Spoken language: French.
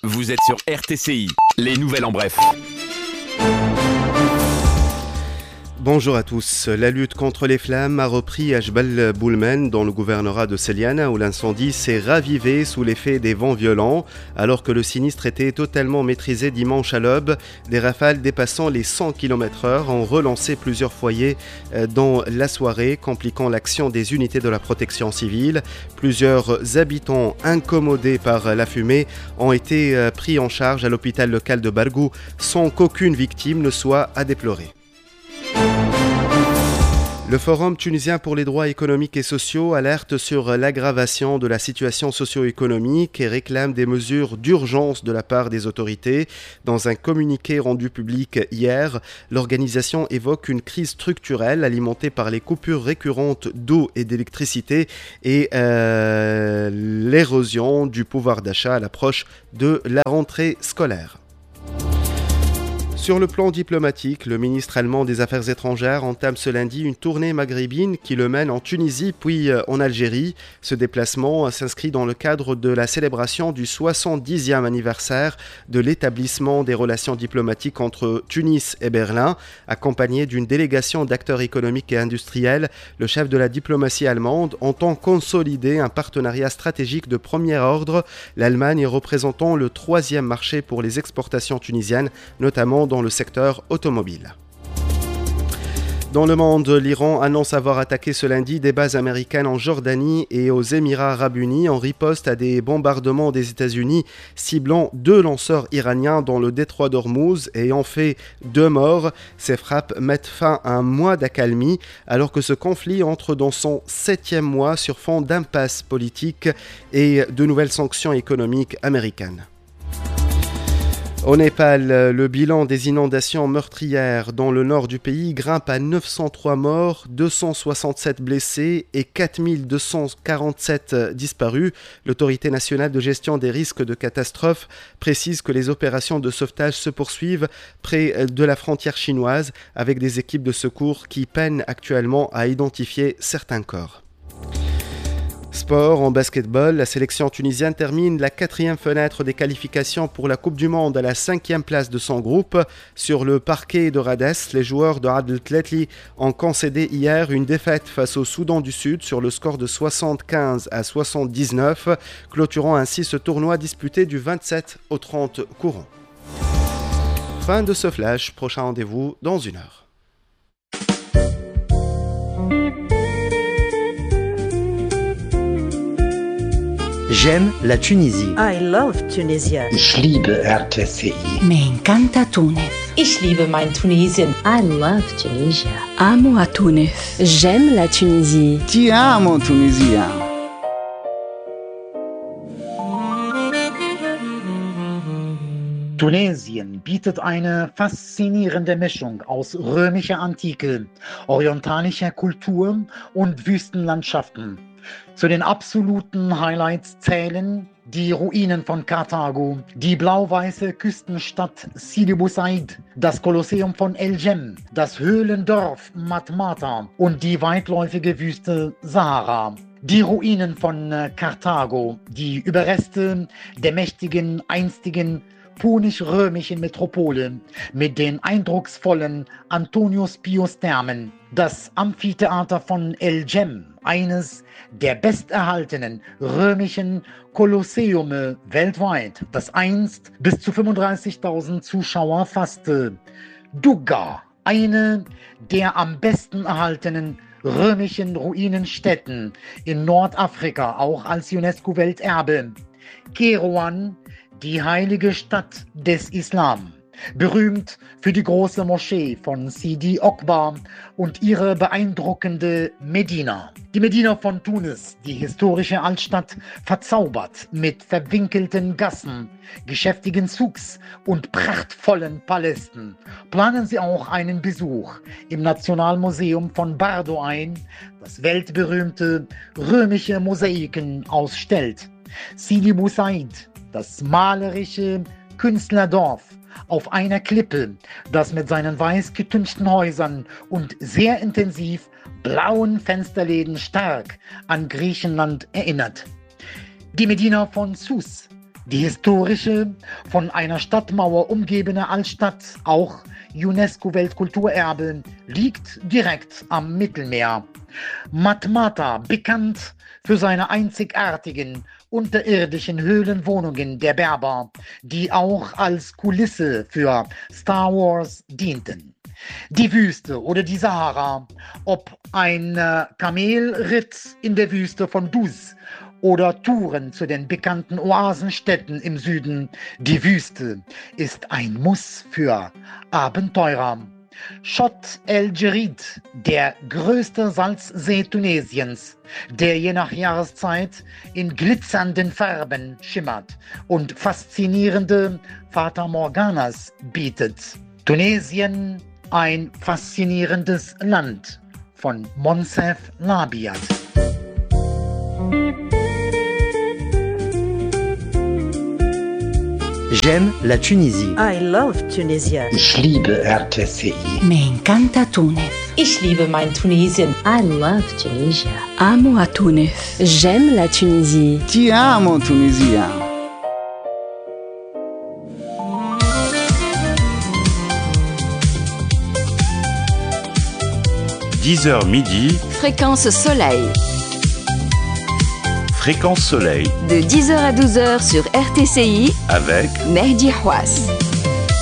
Vous êtes sur RTCI, les nouvelles en bref. Bonjour à tous. La lutte contre les flammes a repris à Jbal Boulmen dans le gouvernorat de Celiane où l'incendie s'est ravivé sous l'effet des vents violents. Alors que le sinistre était totalement maîtrisé dimanche à l'aube, des rafales dépassant les 100 km/h ont relancé plusieurs foyers dans la soirée, compliquant l'action des unités de la protection civile. Plusieurs habitants incommodés par la fumée ont été pris en charge à l'hôpital local de Bargou sans qu'aucune victime ne soit à déplorer. Le Forum tunisien pour les droits économiques et sociaux alerte sur l'aggravation de la situation socio-économique et réclame des mesures d'urgence de la part des autorités. Dans un communiqué rendu public hier, l'organisation évoque une crise structurelle alimentée par les coupures récurrentes d'eau et d'électricité et l'érosion du pouvoir d'achat à l'approche de la rentrée scolaire. Sur le plan diplomatique, le ministre allemand des Affaires étrangères entame ce lundi une tournée maghrébine qui le mène en Tunisie puis en Algérie. Ce déplacement s'inscrit dans le cadre de la célébration du 70e anniversaire de l'établissement des relations diplomatiques entre Tunis et Berlin. Accompagné d'une délégation d'acteurs économiques et industriels, le chef de la diplomatie allemande entend consolider un partenariat stratégique de premier ordre, l'Allemagne représentant le troisième marché pour les exportations tunisiennes, notamment dans le secteur automobile. Dans le monde, l'Iran annonce avoir attaqué ce lundi des bases américaines en Jordanie et aux Émirats arabes unis en riposte à des bombardements des États-Unis ciblant 2 lanceurs iraniens dans le détroit d'Ormuz et ayant fait 2 morts. Ces frappes mettent fin à un mois d'accalmie alors que ce conflit entre dans son 7e mois sur fond d'impasse politique et de nouvelles sanctions économiques américaines. Au Népal, le bilan des inondations meurtrières dans le nord du pays grimpe à 903 morts, 267 blessés et 4247 disparus. L'autorité nationale de gestion des risques de catastrophe précise que les opérations de sauvetage se poursuivent près de la frontière chinoise avec des équipes de secours qui peinent actuellement à identifier certains corps. Sport, en basketball, la sélection tunisienne termine la 4e fenêtre des qualifications pour la Coupe du Monde à la 5e place de son groupe. Sur le parquet de Rades, les joueurs de Adel Tletli ont concédé hier une défaite face au Soudan du Sud sur le score de 75-79, clôturant ainsi ce tournoi disputé du 27 au 30 courant. Fin de ce flash, prochain rendez-vous dans 1 heure. J'aime la Tunisie. I love Tunisia. Ich liebe RTCI. Me encanta Tunis. Ich liebe mein Tunesien. I love Tunisia. Amo a Tunis. J'aime la Tunisie. Ti amo Tunisia. Tunesien bietet eine faszinierende Mischung aus römischer Antike, orientalischer Kultur und Wüstenlandschaften. Zu den absoluten Highlights zählen die Ruinen von Karthago, die blau-weiße Küstenstadt Sidi Bou Said, das Kolosseum von El Jem, das Höhlendorf Matmata und die weitläufige Wüste Sahara. Die Ruinen von Karthago, die Überreste der mächtigen einstigen punisch-römischen Metropole mit den eindrucksvollen Antonius Pius Thermen, das Amphitheater von El Jem, eines der besterhaltenen römischen Kolosseume weltweit, das einst bis zu 35.000 Zuschauer fasste. Duga, eine der am besten erhaltenen römischen Ruinenstätten in Nordafrika, auch als UNESCO-Welterbe. Kairouan, die heilige Stadt des Islam, berühmt für die große Moschee von Sidi Okba und ihre beeindruckende Medina. Die Medina von Tunis, die historische Altstadt, verzaubert mit verwinkelten Gassen, geschäftigen Souks und prachtvollen Palästen. Planen Sie auch einen Besuch im Nationalmuseum von Bardo ein, das weltberühmte römische Mosaiken ausstellt. Sidi Bou Said, das malerische Künstlerdorf auf einer Klippe, das mit seinen weiß getünchten Häusern und sehr intensiv blauen Fensterläden stark an Griechenland erinnert. Die Medina von Sousse, Die historische, von einer Stadtmauer umgebene Altstadt, auch UNESCO-Weltkulturerbe, liegt direkt am Mittelmeer. Matmata, bekannt für seine einzigartigen unterirdischen Höhlenwohnungen der Berber, die auch als Kulisse für Star Wars dienten. Die Wüste oder die Sahara, ob ein Kamelritt in der Wüste von Duz oder Touren zu den bekannten Oasenstädten im Süden, die Wüste ist ein Muss für Abenteurer. Chott el Djerid, der größte Salzsee Tunesiens, der je nach Jahreszeit in glitzernden Farben schimmert und faszinierende Fata Morganas bietet. Tunesien, ein faszinierendes Land von Monsef Labiat. J'aime la Tunisie. I love Tunisia. Ich liebe RTCI. Me encanta Túnez. Ich liebe mein Tunesien. I love Tunisia. Amo a Túnez. J'aime la Tunisie. Ti amo Tunisia. – 10h midi, Fréquence Soleil. Fréquence Soleil De 10h à 12h sur RTCI avec Mehdi Houas.